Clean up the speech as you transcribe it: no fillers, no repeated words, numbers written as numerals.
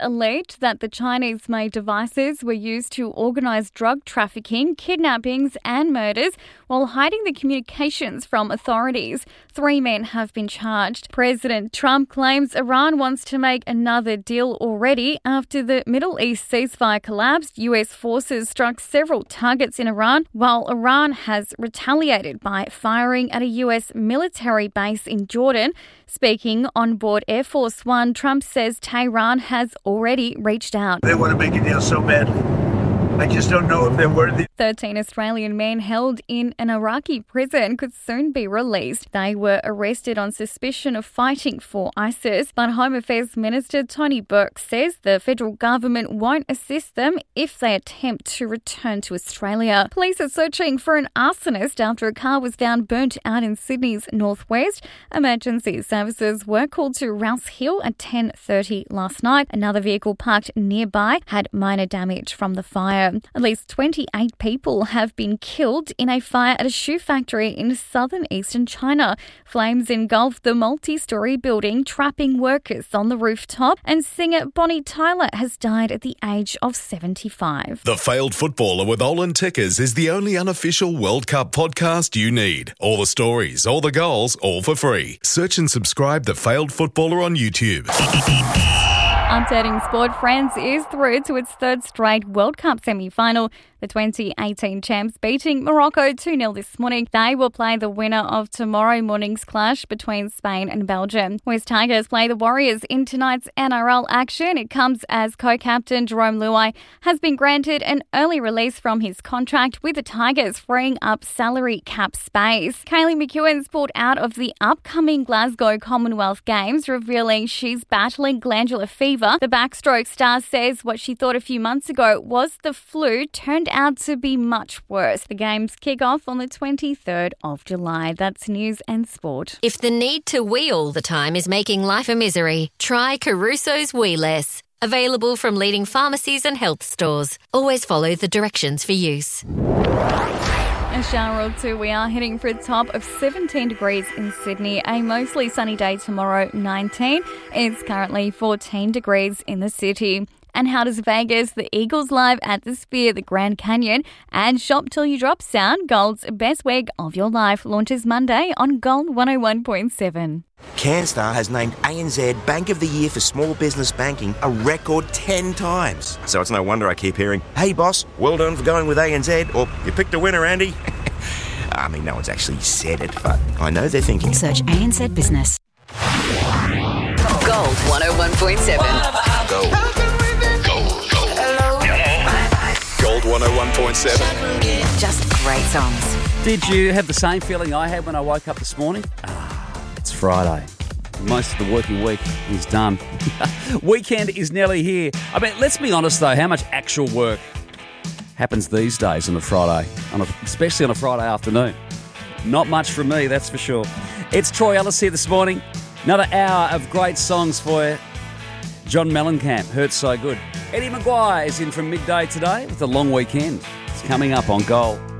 alleged that the Chinese-made devices were used to organise drug trafficking, kidnappings and murders while hiding the communications from authorities. 3 men have been charged. President Trump claims Iran wants to make another deal already after the Middle East ceasefire collapsed. US forces struck several targets in Iran, while Iran has retaliated by firing at a US military base in Jordan. Speaking on board Air Force One, Trump says Tehran has already reached out. They want to make a deal so badly. I just don't know if they're worthy. 13 Australian men held in an Iraqi prison could soon be released. They were arrested on suspicion of fighting for ISIS, but Home Affairs Minister Tony Burke says the federal government won't assist them if they attempt to return to Australia. Police are searching for an arsonist after a car was found burnt out in Sydney's northwest. Emergency services were called to Rouse Hill at 10:30 last night. Another vehicle parked nearby had minor damage from the fire. At least 28 people have been killed in a fire at a shoe factory in southern eastern China. Flames engulfed the multi-storey building, trapping workers on the rooftop, and singer Bonnie Tyler has died at the age of 75. The Failed Footballer with Olin Tickers is the only unofficial World Cup podcast you need. All the stories, all the goals, all for free. Search and subscribe The Failed Footballer on YouTube. Updating sport, France is through to its third straight World Cup semi-final. The 2018 champs beating Morocco 2-0 this morning. They will play the winner of tomorrow morning's clash between Spain and Belgium. West Tigers play the Warriors in tonight's NRL action. It comes as co-captain Jerome Luai has been granted an early release from his contract with the Tigers, freeing up salary cap space. Kaylee McEwen's pulled out of the upcoming Glasgow Commonwealth Games, revealing she's battling glandular fever. The backstroke star says what she thought a few months ago was the flu turned out to be much worse. The games kick off on the 23rd of July. That's news and sport. If the need to wee all the time is making life a misery, try Caruso's Wee Less. Available from leading pharmacies and health stores. Always follow the directions for use. A shower or two. We are heading for a top of 17 degrees in Sydney. A mostly sunny day tomorrow, 19. It's currently 14 degrees in the city. And how does Vegas, the Eagles Live at the Sphere, the Grand Canyon, and Shop Till You Drop sound? Gold's best week of your life launches Monday on Gold 101.7. CanStar has named ANZ Bank of the Year for Small Business Banking a record 10 times. So it's no wonder I keep hearing, "Hey boss, well done for going with ANZ," or "You picked a winner, Andy." I mean, no one's actually said it, but I know they're thinking. Search ANZ Business. Gold 101.7. Gold. Gold 101.7. Just great songs. Did you have the same feeling I had when I woke up this morning? It's Friday. Most of the working week is done. Weekend is nearly here. I mean, let's be honest though, how much actual work happens these days on a Friday, especially on a Friday afternoon? Not much from me, that's for sure. It's Troy Ellis here this morning. Another hour of great songs for you. John Mellencamp, Hurts So Good. Eddie Maguire is in from midday today with a long weekend. It's coming up on Gold.